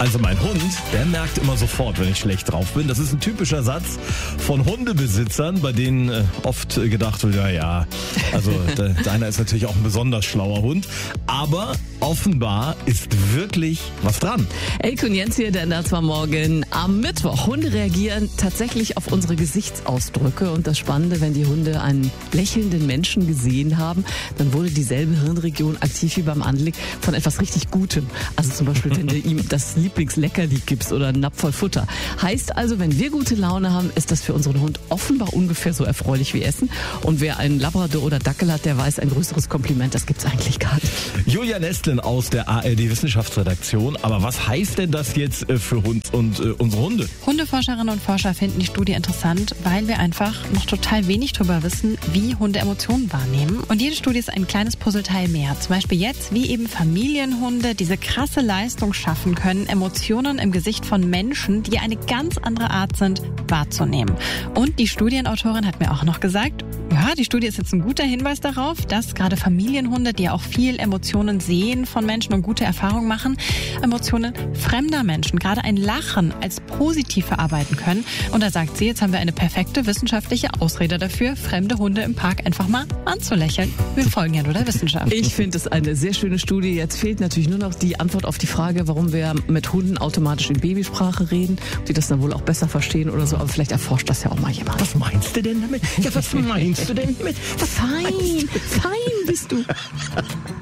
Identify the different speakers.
Speaker 1: Also mein Hund, der merkt immer sofort, wenn ich schlecht drauf bin. Das ist ein typischer Satz von Hundebesitzern, bei denen oft gedacht wird, ja, also deiner ist natürlich auch ein besonders schlauer Hund. Aber offenbar ist wirklich was dran.
Speaker 2: Elke und Jens hier, der NDR Morgen am Mittwoch. Hunde reagieren tatsächlich auf unsere Gesichtsausdrücke. Und das Spannende, wenn die Hunde einen lächelnden Menschen gesehen haben, dann wurde dieselbe Hirnregion aktiv wie beim Anblick von etwas richtig Gutem. Also zum Beispiel, wenn du ihm das Lieblingsleckerli gibst oder einen Napf voll Futter. Heißt also, wenn wir gute Laune haben, ist das für unseren Hund offenbar ungefähr so erfreulich wie Essen. Und wer einen Labrador oder Dackel hat, der weiß, ein größeres Kompliment, das gibt's eigentlich gar nicht.
Speaker 1: Julia Nestlin aus der ARD Wissenschaftsredaktion. Aber was heißt denn das jetzt für uns und unsere Hunde?
Speaker 3: Hundeforscherinnen und Forscher finden die Studie interessant, weil wir einfach noch total wenig darüber wissen, wie Hunde Emotionen wahrnehmen. Und jede Studie ist ein kleines Puzzleteil mehr. Zum Beispiel jetzt, wie eben Familienhunde diese krasse Leistung schaffen können, Emotionen im Gesicht von Menschen, die eine ganz andere Art sind, wahrzunehmen. Und die Studienautorin hat mir auch noch gesagt, ja, die Studie ist jetzt ein guter Hinweis darauf, dass gerade Familienhunde, die ja auch viel Emotionen sehen von Menschen und gute Erfahrungen machen, Emotionen fremder Menschen, gerade ein Lachen als positiv verarbeiten können. Und da sagt sie, jetzt haben wir eine perfekte wissenschaftliche Ausrede dafür, fremde Hunde im Park einfach mal anzulächeln. Wir folgen ja nur der Wissenschaft.
Speaker 2: Ich finde es eine sehr schöne Studie. Jetzt fehlt natürlich nur noch die Antwort auf die Frage, warum wir mit Hunden automatisch in Babysprache reden, ob die das dann wohl auch besser verstehen oder so. Aber vielleicht erforscht das ja auch mal jemand.
Speaker 1: Was meinst du denn damit? Ja, was meinst du denn damit?
Speaker 2: Fein bist du.